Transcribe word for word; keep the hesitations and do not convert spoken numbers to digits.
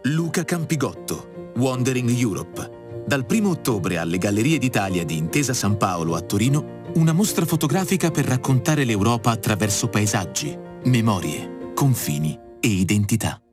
Luca Campigotto, Wandering Europe. Dal primo ottobre alle Gallerie d'Italia di Intesa San Paolo a Torino, una mostra fotografica per raccontare l'Europa attraverso paesaggi, memorie, confini e identità.